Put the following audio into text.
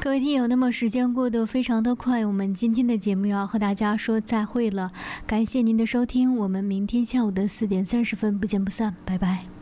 各位听友，那么时间过得非常的快，我们今天的节目要和大家说再会了，感谢您的收听，我们明天下午的4点30分不见不散，拜拜。